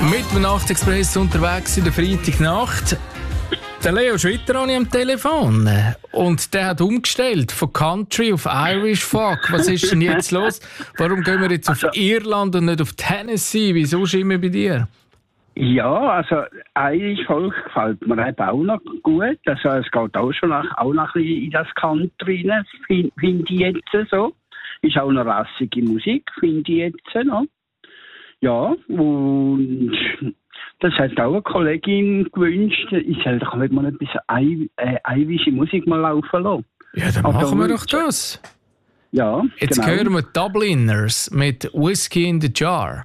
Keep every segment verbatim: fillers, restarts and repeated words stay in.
Mit dem Nachtexpress unterwegs in der Freitagnacht. Der Leo Schwitter habe ich am Telefon. Und der hat umgestellt von Country auf Irish Folk. Was ist denn jetzt los? Warum gehen wir jetzt auf also, Irland und nicht auf Tennessee? Wieso immer bei dir? Ja, also Irish Folk gefällt mir eben auch noch gut. Also es geht auch schon nach, auch noch ein bisschen in das Country rein, finde find ich jetzt so. Ist auch eine rassige Musik, finde ich jetzt noch. Ja, und das hat auch eine Kollegin gewünscht, ich soll doch mal ein bisschen äh, irische Musik mal laufen lassen. Ja, dann machen wir doch das. Ja, jetzt genau. hören wir Dubliners mit Whiskey in the Jar.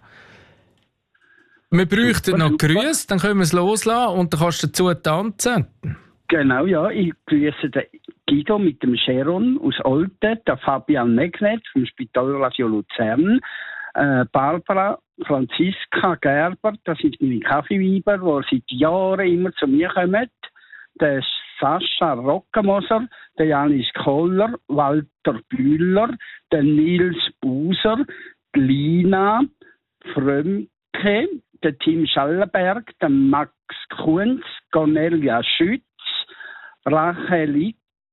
Wir bräuchten super, noch super. Grüße, dann können wir es loslassen und dann kannst du dazu tanzen. Genau, ja. Ich grüße den Guido mit dem Sharon aus Olten, der Fabian Megnet vom Spitalradio Luzern, äh, Barbara, Franziska Gerber, das sind meine Kaffeeweiber, die seit Jahren immer zu mir kommen. Der Sascha Rockemoser, der Janis Kohler, Walter Bühler, der Nils Buser, die Lina Frömke, der Tim Schallenberg, der Max Kunz, Cornelia Schütz, Rachelita,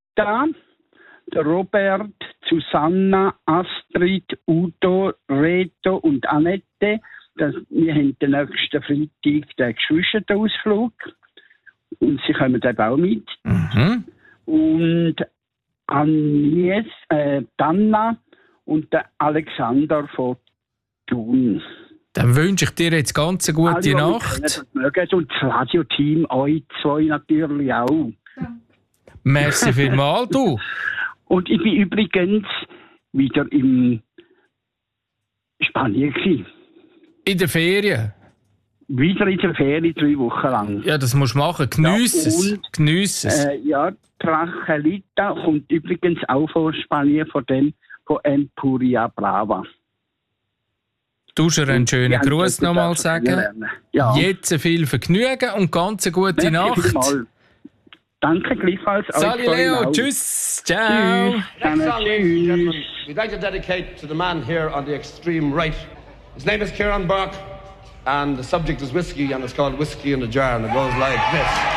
der Robert, Susanna, Astrid, Udo, Reto und Annette. Das, wir haben den nächsten Freitag den Geschwisterausflug. Und sie kommen eben auch mit. Mhm. Und Agnes, äh, Danna und der Alexander von Thun. Dann wünsche ich dir jetzt ganz eine gute also, Nacht. Und das Radio-Team, euch zwei natürlich auch. Merci vielmals, du. Und ich bin übrigens wieder in Spanien gewesen. In der Ferien? Wieder in der Ferien, drei Wochen lang. Ja, das musst du machen. Geniess es. Ja, Geniess es. Äh, ja, Trachelita kommt übrigens auch von Spanien, von dem von Empuria Brava. Du musst einen schönen Gruß nochmal sagen. Ja. Jetzt viel Vergnügen und ganz eine gute Nacht. Vielmal. Danke gleichfalls. Sali Leo, tschüss, ciao. Tschüss. Next song, ladies and gentlemen, we'd like to dedicate to the man here on the extreme right. His name is Kieran Burke, and the subject is whiskey, and it's called Whiskey in the Jar, and it goes like this.